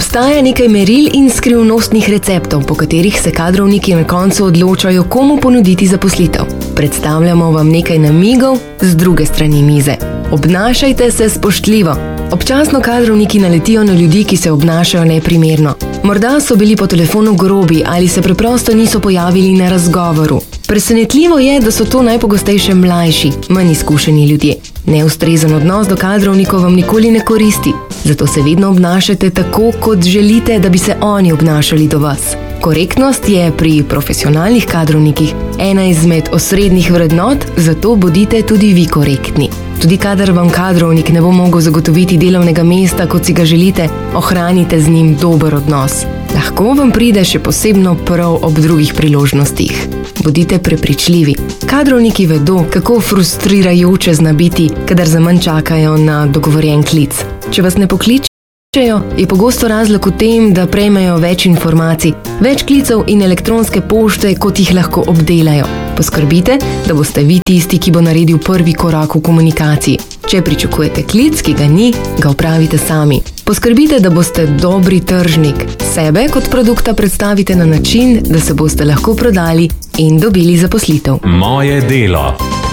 Obstaja nekaj meril in skrivnostnih receptov, po katerih se kadrovniki na koncu odločajo, komu ponuditi zaposlitev. Predstavljamo vam nekaj namigov z druge strani mize. Obnašajte se spoštljivo. Občasno kadrovniki naletijo na ljudi, ki se obnašajo neprimerno. Morda so bili po telefonu grobi ali se preprosto niso pojavili na razgovoru. Presenetljivo je, da so to najpogostejše mlajši, manj izkušeni ljudje. Neustrezen odnos do kadrovnikov vam nikoli ne koristi, zato se vedno obnašajte tako, kot želite, da bi se oni obnašali do vas. Korektnost je pri profesionalnih kadrovnikih ena izmed osrednjih vrednot, zato bodite tudi vi korektni. Tudi kadar vam kadrovnik ne bo mogel zagotoviti delovnega mesta, kot si ga želite, ohranite z njim dober odnos. Lahko vam pride še posebno prav ob drugih priložnostih. Bodite prepričljivi. Kadrovniki vedo, kako frustrirajoče zna biti, kadar zaman čakajo na dogovorjen klic. Če vas ne pokličejo, je pogosto razlog v tem, da prejmejo več informacij, več klicev in elektronske pošte, kot jih lahko obdelajo. Poskrbite, da boste vi tisti, ki bo naredil prvi korak v komunikaciji. Če pričakujete klic, ki ga ni, ga opravite sami. Poskrbite, da boste dobri tržnik. Sebe kot produkta predstavite na način, da se boste lahko prodali in dobili zaposlitev. Moje delo.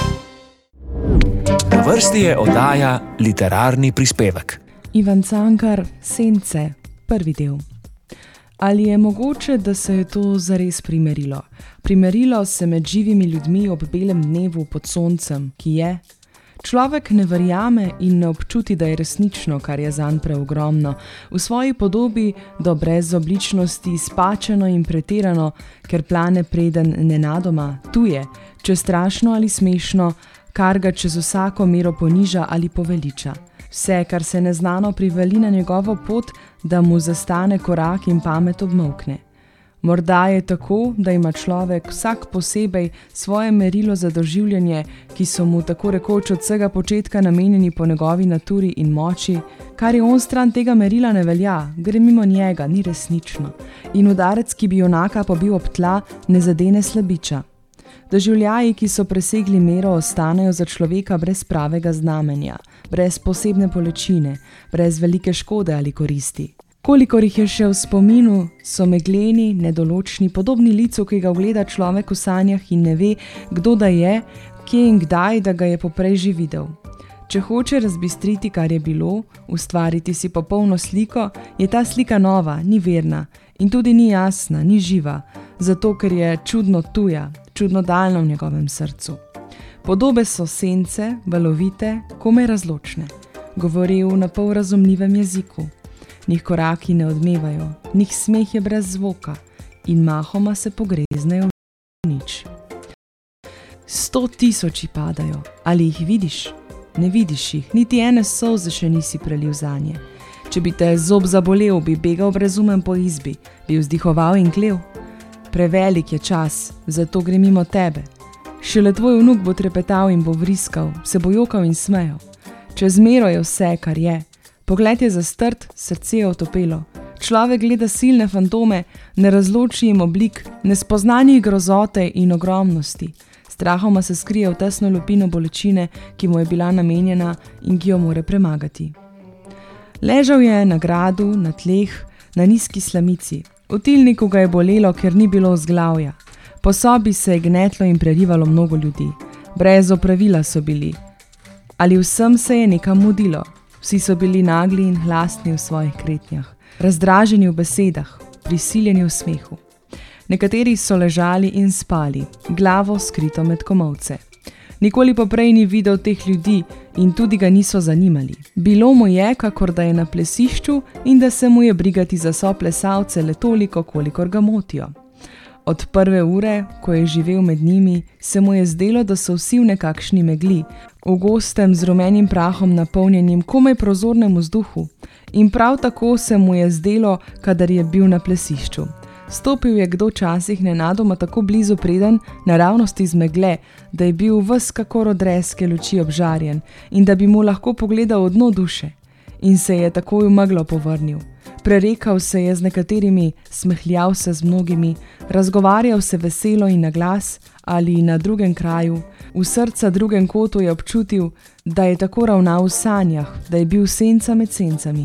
Na vrsti je oddaja Literarni prispevek. Ivan Cankar, Sence, prvi del. Ali je mogoče, da se je to zares primerilo? Primerilo se med živimi ljudmi ob belem dnevu pod soncem, ki je. Človek ne verjame in ne občuti, da je resnično, kar je zanj preogromno. V svoji podobi do brezobličnosti izpačeno in pretirano, ker plane preden nenadoma, tuje, če strašno ali smešno, kar ga čez vsako mero poniža ali poveliča. Vse, kar se neznano privali na njegovo pot, da mu zastane korak in pamet obmolkne. Morda je tako, da ima človek vsak posebej svoje merilo za doživljanje, ki so mu tako rekoč od vsega početka namenjeni po njegovi naturi in moči, kar je on stran tega merila ne velja, gre mimo njega, ni resnično. In udarec, ki bi junaka pobil ob tla, ne zadene slabiča. Doživljaji, ki so presegli mero, ostanejo za človeka brez pravega znamenja, brez posebne bolečine, brez velike škode ali koristi. Kolikor jih je še v spominu, so megleni, nedoločni, podobni licu, ki ga ogleda človek v sanjah in ne ve, kdo da je, kje in kdaj, da ga je poprej že videl. Če hoče razbistriti, kar je bilo, ustvariti si popolno sliko, je ta slika nova, ni verna in tudi ni jasna, ni živa, zato ker je čudno tuja, čudno daljno v njegovem srcu. Podobe so sence, valovite, komaj razločne, govori v napol razumljivem jeziku. Njih koraki ne odmevajo, njih smeh je brez zvoka in mahoma se pogreznejo v nič. 100 000 padajo, ali jih vidiš? Ne vidiš jih, niti ene solze še nisi prelil zanje. Če bi te zob zabolel, bi begal brezumen po izbi, bi vzdihoval in klel. Prevelik je čas, zato gre mimo tebe. Šele tvoj vnuk bo trepetal in bo vriskal, se bo jokal in smejal. Čez mero je vse, kar je. Pogled je zastrt, srce je otopelo. Človek gleda silne fantome, ne razloči jim oblik, ne spozna njih grozote in ogromnosti. Strahoma se skrije v tesno lupino bolečine, ki mu je bila namenjena in ki jo more premagati. Ležal je na gradu, na tleh, na nizki slamici. V tilniku ga je bolelo, ker ni bilo vzglavja. Po sobi se je gnetlo in prerivalo mnogo ljudi. Brez opravila so bili. Ali vsem se je nekam mudilo? Vsi so bili nagli in glasni v svojih kretnjah, razdraženi v besedah, prisiljeni v smehu. Nekateri so ležali in spali, glavo skrito med komolce. Nikoli poprej ni videl teh ljudi in tudi ga niso zanimali. Bilo mu je, kakor da je na plesišču in da se mu je brigati za soplesalce le toliko, kolikor ga motijo. Od prve ure, ko je živel med njimi, se mu je zdelo, da so vsi v nekakšni megli, v gostem z rumenim prahom napolnjenim komaj prozornem vzduhu. In prav tako se mu je zdelo, kadar je bil na plesišču. Stopil je kdo časih nenadoma tako blizu preden, naravnost iz megle, da je bil ves kakor od rezke luči obžarjen in da bi mu lahko pogledal v dno duše. In se je takoj v meglo povrnil. Prerekal se je z nekaterimi, smehljal se z mnogimi, razgovarjal se veselo in na glas ali na drugem kraju, v srca drugem kotu je občutil, da je tako ravnal v sanjah, da je bil senca med sencami.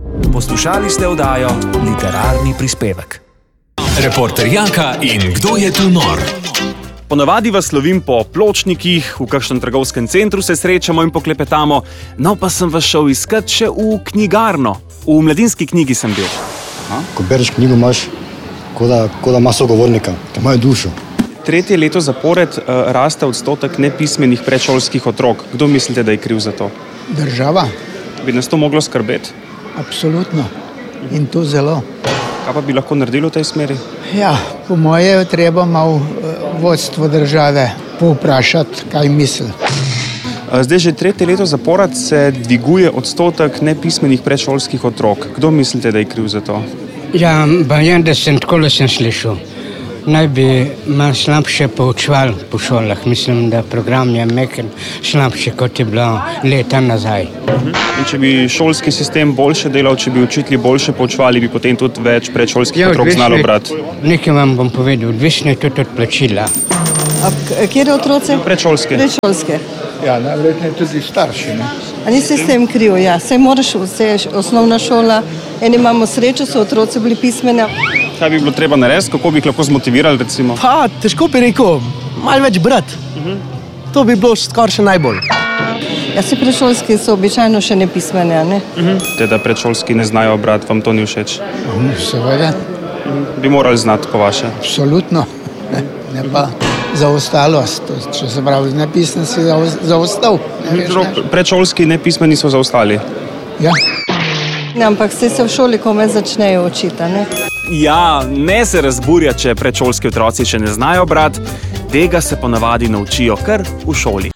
Poslušali ste oddajo Literarni prispevek. Reporter Jaka in Kdo je tu nor? Ponavadi vas lovim po pločnikih, v kakšnem trgovskem centru se srečamo in poklepetamo, no pa sem vas šel iskat še v knjigarno. V Mladinski knjigi sem bil. Ko bereš knjigo, imaš kot da ima sogovornika, ki ima dušo. 3. leto zapored raste odstotek nepismenih predšolskih otrok. Kdo mislite, da je kriv za to? Država, Bi nas to moglo skrbeti? absolutno. In to zelo. Kaj pa bi lahko naredilo v tej smeri? Ja, po moje je treba malo vodstvo države povprašati, kaj misli. Zdaj že 3. leto zapored se dviguje odstotek nepismenih predšolskih otrok. Kdo mislite, da je kriv za to? Ja, bajem, da sem takole slišal. Naj bi malo slabše poučevali po šolah. Mislim, da program je meken slabše, kot je bilo leta nazaj. In če bi šolski sistem boljše delal, če bi učitelji boljše poučevali, bi potem tudi več predšolskih otrok znalo brati. Nekaj vam bom povedal, odvisno je tudi od plačila. Kjer otroci? Predšolske. Predšolske. Ja, najverjetneje tudi starši. Ne? A ni sistem kriv? Ja, saj moraš, vse je osnovna šola. Eni imamo srečo, so otroci bili pismeni. Kaj bi bilo treba narediti, kako bi jih lahko zmotivirali, recimo? Pa, težko bi rekel, malo več brati. To bi bilo skoraj še najbolj. Ja, si predšolski so običajno še nepismeni, ne? Da predšolski ne znajo brati, vam to ni všeč? Seveda, Bi morali znati po vaše. absolutno. Ne pa zaostalost. Če se pravi, nepismen si zaostal. Predšolski nepismeni so zaostali. Ja. Ne, ampak se v šoli kome začnejo učiti, ne? Ja, ne se razburja, če predšolski otroci še ne znajo brati. Tega se ponavadi naučijo kar v šoli.